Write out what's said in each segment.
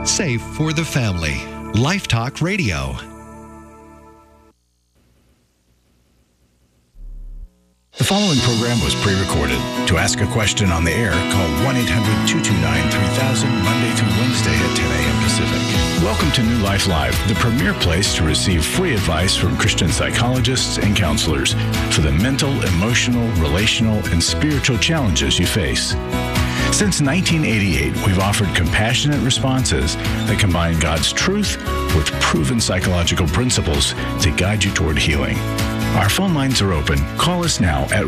Safe for the family. Life Talk Radio. The following program was pre-recorded. To ask a question on the air, call 1-800-229-3000 Monday through Wednesday at 10 a.m. Pacific. Welcome to New Life Live, the premier place to receive free advice from Christian psychologists and counselors for the mental, emotional, relational, and spiritual challenges you face. Since 1988, we've offered compassionate responses that combine God's truth with proven psychological principles to guide you toward healing. Our phone lines are open. Call us now at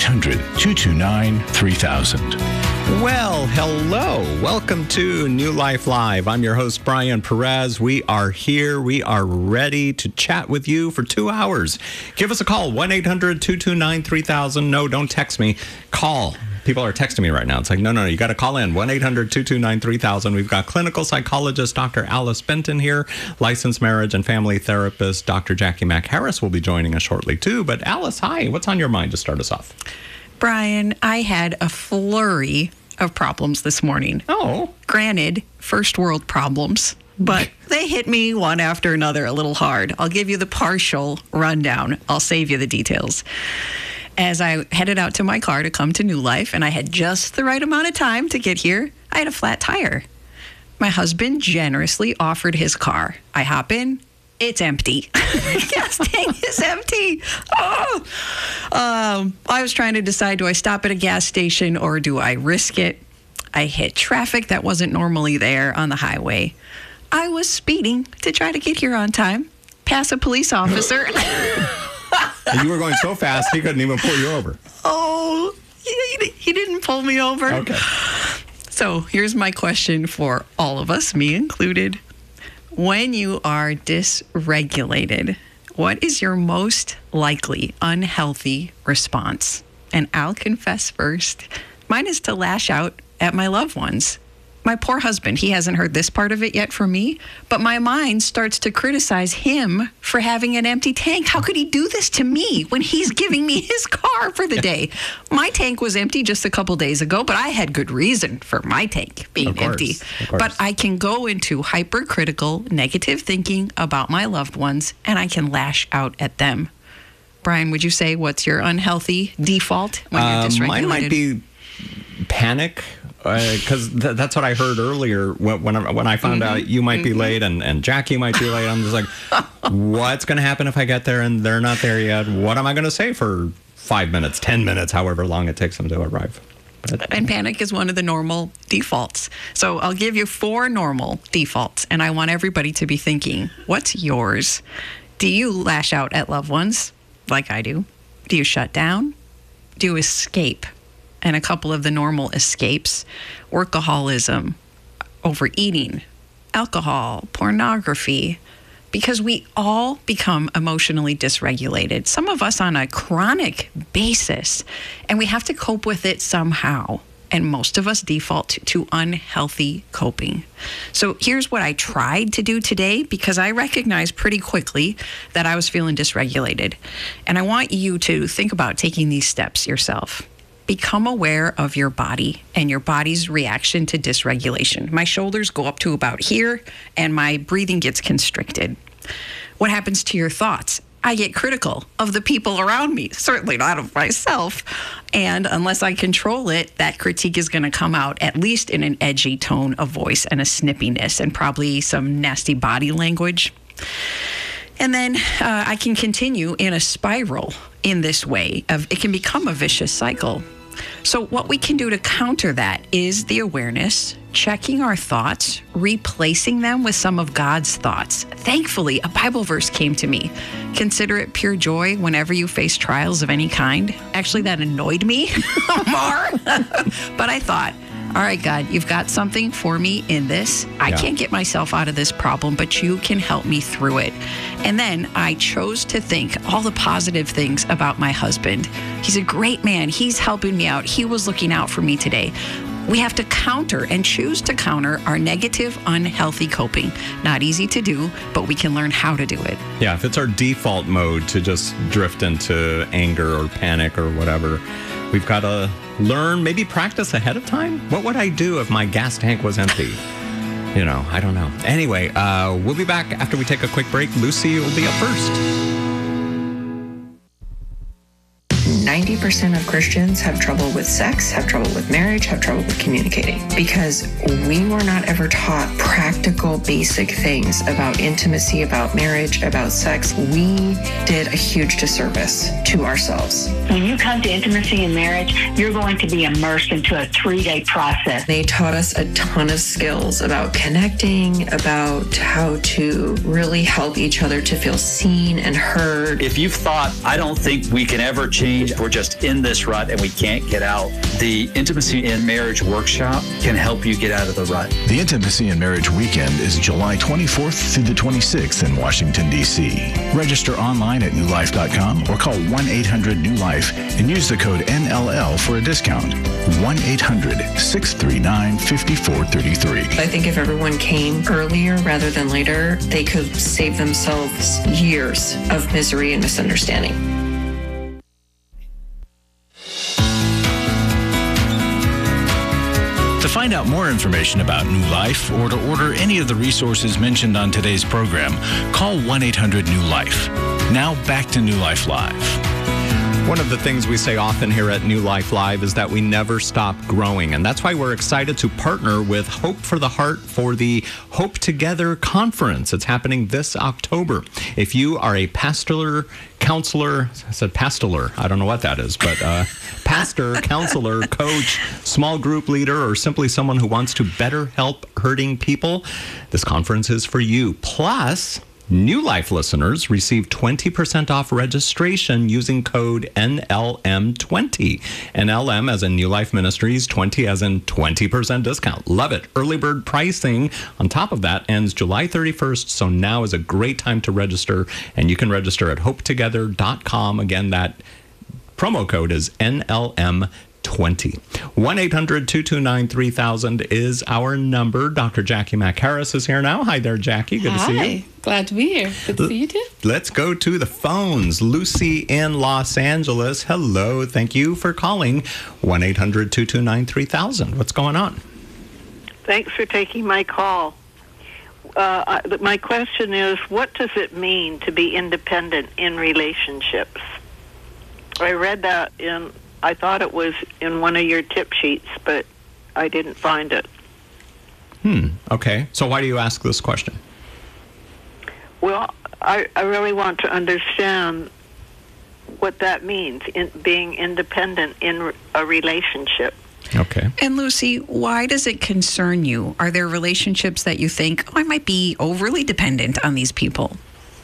1-800-229-3000. Well, hello. Welcome to New Life Live. I'm your host, Brian Perez. We are here. We are ready to chat with you for 2 hours. Give us a call, 1-800-229-3000. No, don't text me. Call. People are texting me right now. It's like, no, you got to call in, 1-800-229-3000. We've got clinical psychologist Dr. Alice Benton here, licensed marriage and family therapist Dr. Jackie Mack Harris will be joining us shortly, too. But Alice, hi. What's on your mind to start us off? Brian, I had a flurry of problems this morning. Oh. Granted, first world problems, but they hit me one after another a little hard. I'll give you the partial rundown. I'll save you the details. As I headed out to my car to come to New Life, and I had just the right amount of time to get here, I had a flat tire. My husband generously offered his car. I hop in. It's empty. Gas tank is empty. Oh. I was trying to decide, do I stop at a gas station or do I risk it? I hit traffic that wasn't normally there on the highway. I was speeding to try to get here on time, pass a police officer. You were going so fast, he couldn't even pull you over. Oh, he didn't pull me over. Okay. So here's my question for all of us, me included. When you are dysregulated, what is your most likely unhealthy response? And I'll confess first, mine is to lash out at my loved ones. My poor husband, he hasn't heard this part of it yet from me, but my mind starts to criticize him for having an empty tank. How could he do this to me when he's giving me his car for the day? My tank was empty just a couple days ago, but I had good reason for my tank being empty. But I can go into hypercritical, negative thinking about my loved ones, and I can lash out at them. Brian, would you say what's your unhealthy default when you're dysregulated? Mine might be panic. Because that's what I heard earlier when I found out you might be late and Jackie might be late. I'm just like, what's going to happen if I get there and they're not there yet? What am I going to say for 5 minutes, 10 minutes, however long it takes them to arrive? And panic is one of the normal defaults. So I'll give you 4 normal defaults, and I want everybody to be thinking, what's yours? Do you lash out at loved ones like I do? Do you shut down? Do you escape? And a couple of the normal escapes: workaholism, overeating, alcohol, pornography, because we all become emotionally dysregulated, some of us on a chronic basis, and we have to cope with it somehow. And most of us default to unhealthy coping. So here's what I tried to do today, because I recognized pretty quickly that I was feeling dysregulated. And I want you to think about taking these steps yourself. Become aware of your body and your body's reaction to dysregulation. My shoulders go up to about here, and my breathing gets constricted. What happens to your thoughts? I get critical of the people around me, certainly not of myself. And unless I control it, that critique is going to come out at least in an edgy tone of voice and a snippiness and probably some nasty body language. And then I can continue in a spiral in this way. It can become a vicious cycle. So what we can do to counter that is the awareness, checking our thoughts, replacing them with some of God's thoughts. Thankfully, a Bible verse came to me. Consider it pure joy whenever you face trials of any kind. Actually, that annoyed me more. But I thought, all right, God, you've got something for me in this. I can't get myself out of this problem, but you can help me through it. And then I chose to think all the positive things about my husband. He's a great man. He's helping me out. He was looking out for me today. We have to counter and choose to counter our negative, unhealthy coping. Not easy to do, but we can learn how to do it. Yeah, if it's our default mode to just drift into anger or panic or whatever, we've got to learn, maybe practice ahead of time. What would I do if my gas tank was empty? I don't know. Anyway, we'll be back after we take a quick break. Lucy will be up first. 90% of Christians have trouble with sex, have trouble with marriage, have trouble with communicating because we were not ever taught practical, basic things about intimacy, about marriage, about sex. We did a huge disservice to ourselves. When you come to intimacy and marriage, you're going to be immersed into a 3-day process. They taught us a ton of skills about connecting, about how to really help each other to feel seen and heard. If you've thought, I don't think we can ever change, we're just in this rut and we can't get out, the Intimacy in Marriage Workshop can help you get out of the rut. The Intimacy and Marriage Weekend is July 24th through the 26th in Washington, D.C. Register online at newlife.com or call 1-800-NEW-LIFE and use the code NLL for a discount. 1-800-639-5433. I think if everyone came earlier rather than later, they could save themselves years of misery and misunderstanding. To find out more information about New Life or to order any of the resources mentioned on today's program, call 1-800-NEW-LIFE. Now back to New Life Live. One of the things we say often here at New Life Live is that we never stop growing. And that's why we're excited to partner with Hope for the Heart for the Hope Together Conference. It's happening this October. If you are a pastoral, counselor, I said pastoral, I don't know what that is, but pastor, counselor, coach, small group leader, or simply someone who wants to better help hurting people, this conference is for you. Plus, New Life listeners receive 20% off registration using code NLM20. NLM as in New Life Ministries, 20 as in 20% discount. Love it. Early bird pricing on top of that ends July 31st, so now is a great time to register, and you can register at hopetogether.com. Again, that promo code is NLM20. 1-800-229-3000 is our number. Dr. Jackie McHarris is here now. Hi there, Jackie. Good to see you. Hi. Glad to be here. Good to see you too. Let's go to the phones. Lucy in Los Angeles. Hello. Thank you for calling 1-800-229-3000. What's going on? Thanks for taking my call. My question is, what does it mean to be independent in relationships? I read that I thought it was in one of your tip sheets, but I didn't find it. Okay. So why do you ask this question? Well, I really want to understand what that means, being independent in a relationship. Okay. And Lucy, why does it concern you? Are there relationships that you think, I might be overly dependent on these people?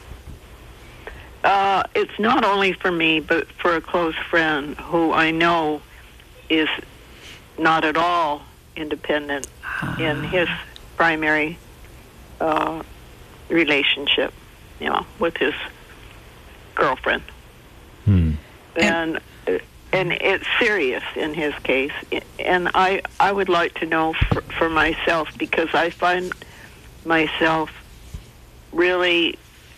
It's not only for me, but for a close friend who I know is not at all independent in his primary relationship, with his girlfriend. And it's serious in his case. And I would like to know for myself, because I find myself really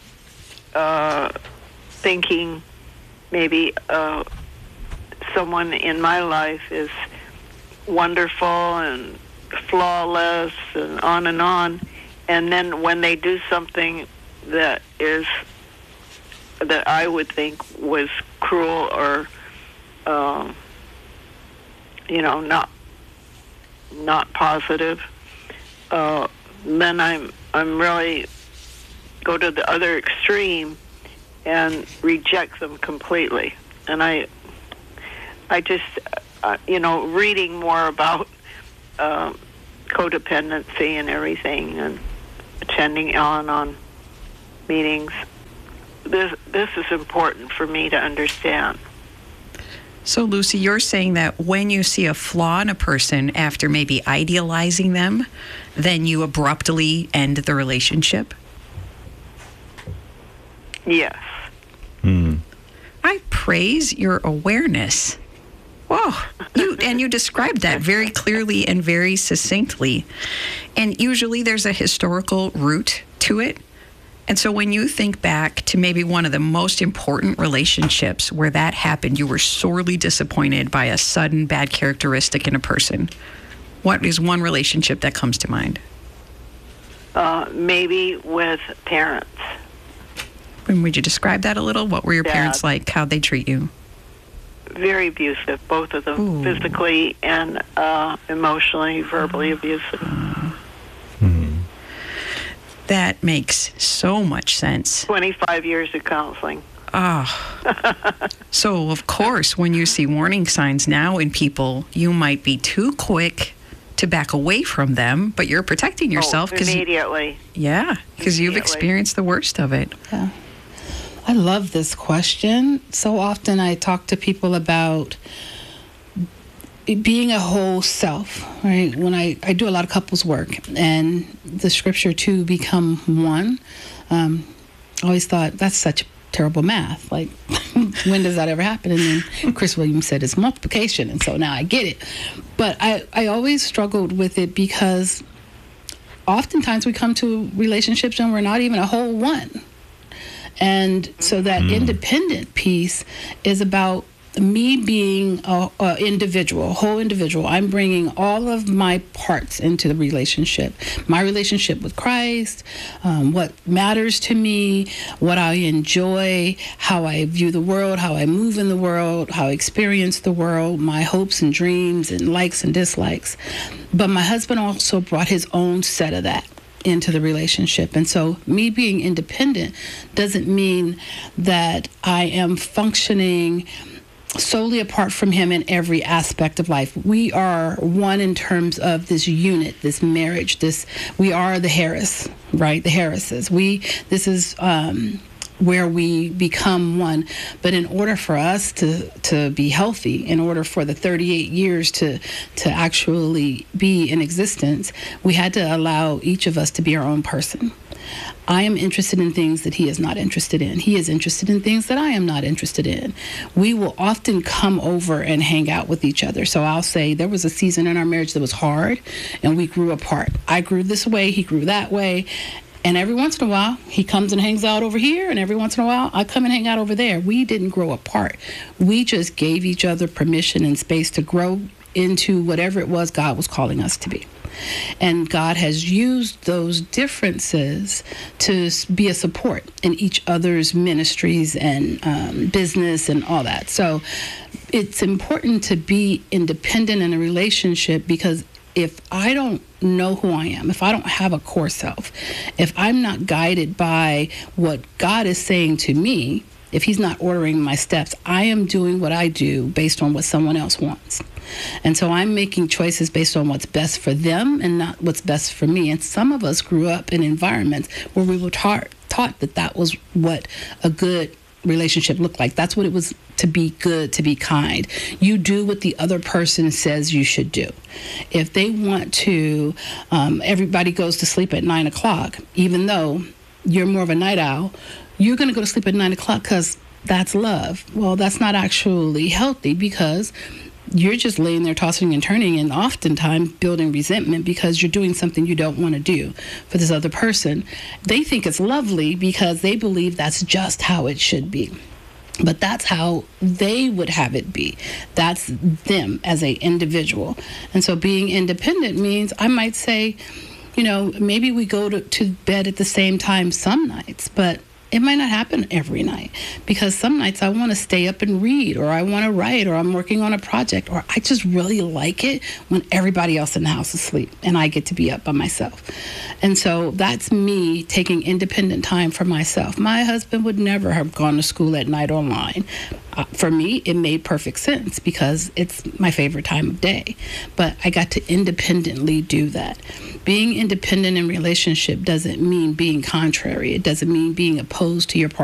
thinking maybe someone in my life is wonderful and flawless and on, and then when they do something that I would think was cruel or not positive, then I'm really go to the other extreme and reject them completely. And I just, reading more about codependency and everything, and attending on meetings, this is important for me to understand. So, Lucy, you're saying that when you see a flaw in a person after maybe idealizing them, then you abruptly end the relationship? Yes. I praise your awareness. Whoa. You described that very clearly and very succinctly. And usually there's a historical root to it. And so when you think back to maybe one of the most important relationships where that happened, you were sorely disappointed by a sudden bad characteristic in a person. What is one relationship that comes to mind? maybe with parents. And would you describe that a little? What were your Dad. parents like? How'd they treat you? Very abusive, both of them, Ooh. physically and emotionally, verbally abusive. That makes so much sense. 25 years of counseling. So, of course, when you see warning signs now in people, you might be too quick to back away from them, but you're protecting yourself immediately. Because you've experienced the worst of it. Yeah. I love this question. So often I talk to people about being a whole self, right? When I do a lot of couples work, and the scripture to become one, I always thought that's such terrible math. Like, when does that ever happen? And then Chris Williams said it's multiplication, and so now I get it. But I always struggled with it because oftentimes we come to relationships and we're not even a whole one. And so that independent piece is about me being a individual, a whole individual. I'm bringing all of my parts into the relationship. My relationship with Christ, what matters to me, what I enjoy, how I view the world, how I move in the world, how I experience the world, my hopes and dreams and likes and dislikes. But my husband also brought his own set of that into the relationship. And so me being independent doesn't mean that I am functioning solely apart from him in every aspect of life. We are one in terms of this unit, this marriage, we are the Harris, right? The Harrises. This is where we become one. But in order for us to be healthy, in order for the 38 years to actually be in existence, we had to allow each of us to be our own person. I am interested in things that he is not interested in. He is interested in things that I am not interested in. We will often come over and hang out with each other. So I'll say there was a season in our marriage that was hard, and we grew apart. I grew this way, he grew that way. And every once in a while, he comes and hangs out over here, and every once in a while, I come and hang out over there. We didn't grow apart. We just gave each other permission and space to grow into whatever it was God was calling us to be. And God has used those differences to be a support in each other's ministries and business and all that. So it's important to be independent in a relationship, because if I don't know who I am, if I don't have a core self, if I'm not guided by what God is saying to me, if he's not ordering my steps, I am doing what I do based on what someone else wants. And so I'm making choices based on what's best for them and not what's best for me. And some of us grew up in environments where we were taught that was what a good relationship looked like. That's what it was, to be good, to be kind. You do what the other person says you should do. If they want to, everybody goes to sleep at 9 o'clock, even though you're more of a night owl, you're going to go to sleep at 9 o'clock because that's love. Well, that's not actually healthy, because you're just laying there tossing and turning, and oftentimes building resentment because you're doing something you don't want to do for this other person. They think it's lovely because they believe that's just how it should be. But that's how they would have it be. That's them as an individual. And so being independent means I might say, maybe we go to bed at the same time some nights, but it might not happen every night, because some nights I want to stay up and read, or I want to write, or I'm working on a project, or I just really like it when everybody else in the house is asleep and I get to be up by myself. And so that's me taking independent time for myself. My husband would never have gone to school at night online. For me, it made perfect sense because it's my favorite time of day. But I got to independently do that. Being independent in relationship doesn't mean being contrary. It doesn't mean being opposed to your partner.